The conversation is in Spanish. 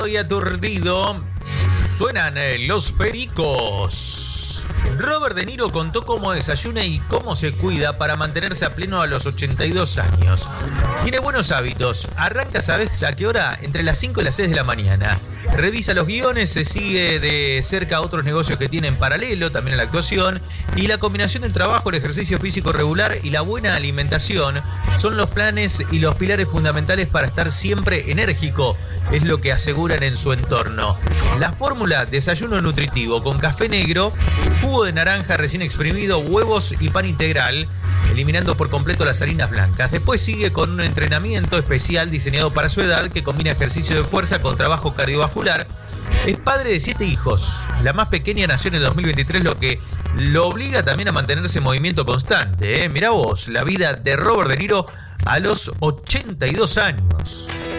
y aturdido, suenan los Pericos. Robert De Niro contó cómo desayuna y cómo se cuida para mantenerse a pleno a los 82 años. Tiene buenos hábitos. Arranca, ¿sabes a qué hora? Entre las 5 y las 6 de la mañana. Revisa los guiones, se sigue de cerca otros negocios que tiene en paralelo, también a la actuación. Y la combinación del trabajo, el ejercicio físico regular y la buena alimentación son los planes y los pilares fundamentales para estar siempre enérgico, es lo que aseguran en su entorno. La fórmula: desayuno nutritivo con café negro, jugo de naranja recién exprimido, huevos y pan integral, eliminando por completo las harinas blancas. Después sigue con un entrenamiento especial diseñado para su edad que combina ejercicio de fuerza con trabajo cardiovascular. Es padre de 7 hijos. La más pequeña nació en el 2023, lo que lo obliga también a mantenerse en movimiento constante. Mirá vos, la vida de Robert De Niro a los 82 años.